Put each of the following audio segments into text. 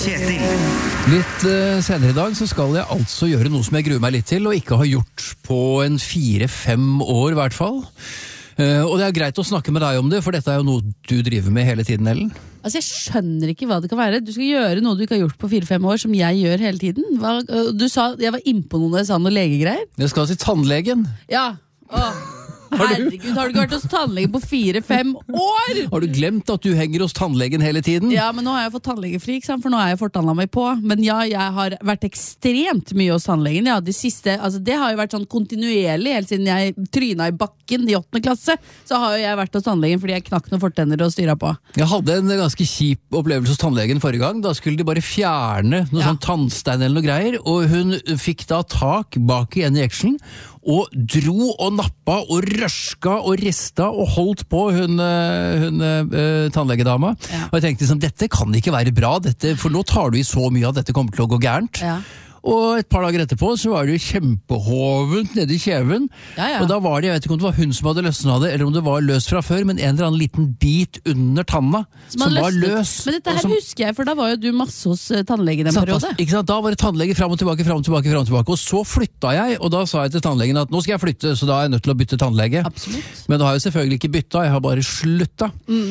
Kjetil. Litt senere i dag så skal jeg altså gjøre noe som jeg gruer meg litt til, og ikke har gjort på en 4-5 år i hvert fall. Og det er greit å snakke med deg om det, for dette er jo noe du driver med hele tiden, Ellen. Altså, jeg skjønner ikke hva det kan være. Du skal gjøre noe du ikke har gjort på 4-5 år, som jeg gjør hele tiden. Du sa, jeg var innpå noe da jeg sa noe legegreier. Jeg skal til tannlegen. Ja, herregud, har du ikke vært hos tannlegen på 4-5 år? Har du glemt at du henger hos tannlegen hele tiden? Ja, men nå har jeg fått tannlegefri, ikke sant? For nå er jeg fortandla meg på. Men ja, jeg har vært ekstremt mye hos tannlegen. Ja, det har jo vært sånn kontinuerlig, helt siden jeg tryna i bakken i 8. klasse. Så har jo jeg vært hos tannlegen fordi jeg knakk noen fortenner og styra på. Jeg hadde en ganske kjip opplevelse hos tannlegen forrige gang. Da skulle de bare fjerne noe sånn tannstein eller noe greier, og hun fikk da tak bak i en jekselen, og dro og nappa og rørska og rista og holdt på hun tannlegedama. Ja. Og jeg tenkte liksom, dette kan ikke være bra, for nå tar du i så mye at dette kommer til å gå gærent. Ja. Og et par dager etterpå så var det jo kjempehovent nede i kjeven. Ja. Og da var det, jeg vet ikke om det var hun som hadde løsnet det, eller om det var løst fra før, men en eller annen liten bit under tanna som var løs. Men dette her husker jeg, for da var jo du masse hos tannlegen en periode. Ikke sant? Da var det tannlege frem og tilbake, og så flytta jeg, og da sa jeg til tannlegen at nå skal jeg flytte, så da er jeg nødt til å bytte tannlege. Absolutt. Men da har jeg selvfølgelig ikke bytta, jeg har bare slutta.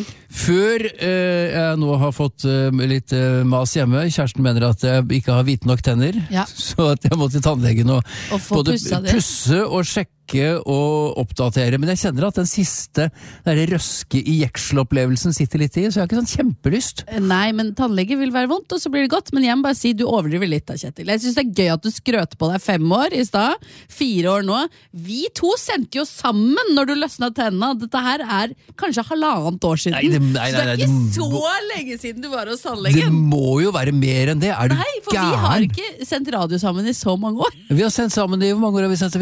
Før jeg nå har fått litt mas hjemme, kjæresten mener at jeg ikke har hvite nok tenner. Ja. Så at jeg må til tannlegen og både pusse og sjekke og oppdatere, men jeg kjenner at den siste røske i jekselopplevelsen sitter litt i, så jeg har ikke sånn kjempelyst. Nei, men tannlege vil være vondt, og så blir det godt, men jeg må bare si, du overdriver litt da, Kjetil. Jeg synes det er gøy at du skrøter på deg 5 år i sted, 4 år nå. Vi to sendte jo sammen når du løsnet tennene, dette her er kanskje 1,5 år siden. Nei, så det er ikke så lenge siden du var hos tannlegen. Det må jo være mer enn det, er du gæren? Nei, for vi har ikke sendt radio sammen i så mange år. Vi har sendt sammen i, hvor mange år har vi sendt?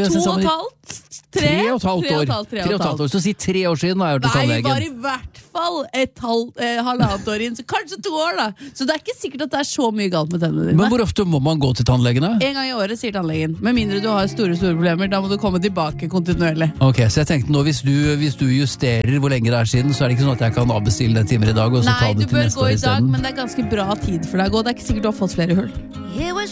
3,5 år. Så si 3 år siden har jeg hørt til tannlegen. Nei, var i hvert fall 1,5 år inn, så kanskje 2 år da. Så det er ikke sikkert at det er så mye galt med tennene dine. Men hvor ofte må man gå til tannlegene? 1 gang i året, sier tannlegen. Med mindre du har store problemer, da må du komme tilbake kontinuerlig. Ok, så jeg tenkte nå, hvis du justerer hvor lenge det er siden, så er det ikke sånn at jeg kan avbestille den timer i dag, og så ta det til neste år i stedet. Nei, du bør gå i dag, men det er ganske bra tid for deg å gå. Det er ikke sikkert du har fått flere hull.